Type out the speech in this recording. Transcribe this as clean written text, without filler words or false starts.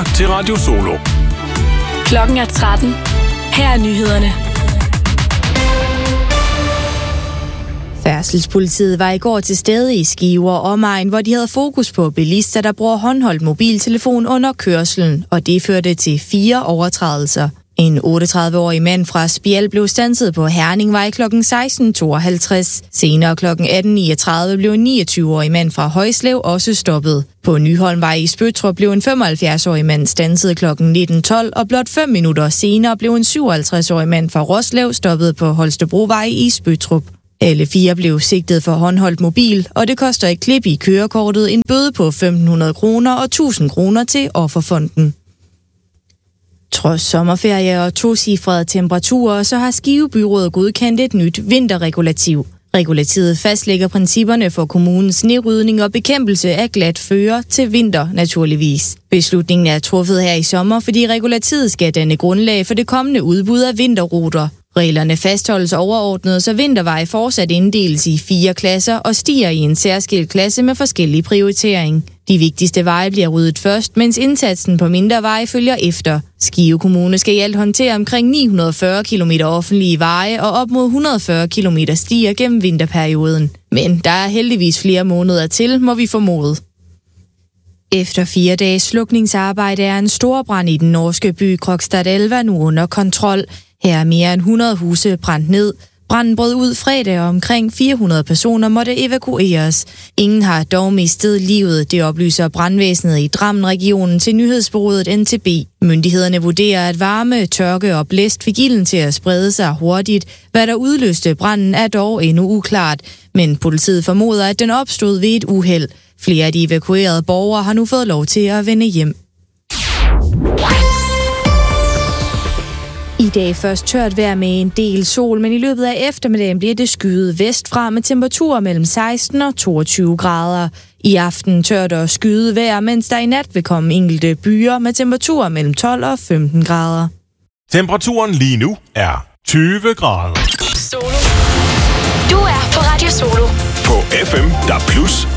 lytter til Radio Solo. Klokken er 13. Her er nyhederne. Færdselspolitiet var i går til stede i Skive og omegn, hvor de havde fokus på bilister, der bruger håndholdt mobiltelefon under kørslen, og det førte til 4 overtrædelser. En 38-årig mand fra Spjald blev standset på Herningvej kl. 16.52. Senere kl. 18.39 blev en 29-årig mand fra Højslev også stoppet. På Nyholmvej i Spøttrup blev en 75-årig mand standset kl. 19.12, og blot 5 minutter senere blev en 57-årig mand fra Roslev stoppet på Holstebrovej i Spøttrup. Alle 4 blev sigtet for håndholdt mobil, og det koster et klip i kørekortet, en bøde på 1.500 kroner og 1.000 kroner til Offerfonden. Trods sommerferie og tocifrede temperaturer, så har Skive Byråd godkendt et nyt vinterregulativ. Regulativet fastlægger principperne for kommunens nedrydning og bekæmpelse af glat føre til vinter, naturligvis. Beslutningen er truffet her i sommer, fordi regulativet skal danne grundlag for det kommende udbud af vinterruter. Reglerne fastholdes overordnet, så vintervej fortsat inddeles i 4 klasser og stiger i en særskilt klasse med forskellig prioritering. De vigtigste veje bliver ryddet først, mens indsatsen på mindre veje følger efter. Skive Kommune skal i alt håndtere omkring 940 km offentlige veje og op mod 140 km stier gennem vinterperioden. Men der er heldigvis flere måneder til, må vi formode. Efter 4 dages slukningsarbejde er en stor brand i den norske by Krokstadelva nu under kontrol. Her er mere end 100 huse brændt ned. Branden brød ud fredag, og omkring 400 personer måtte evakueres. Ingen har dog mistet livet, det oplyser brandvæsenet i Drammen-regionen til nyhedsbureauet NTB. Myndighederne vurderer, at varme, tørke og blæst fik ilden til at sprede sig hurtigt. Hvad der udløste branden er dog endnu uklart, men politiet formoder, at den opstod ved et uheld. Flere af de evakuerede borgere har nu fået lov til at vende hjem. I dag først tørt vejr med en del sol, men i løbet af eftermiddagen bliver det skyet vestfra med temperaturer mellem 16 og 22 grader. I aften tørt og skyet vejr, mens der i nat vil komme enkelte byer med temperaturer mellem 12 og 15 grader. Temperaturen lige nu er 20 grader. Solo. Du er på Radio Solo. På FM, der plus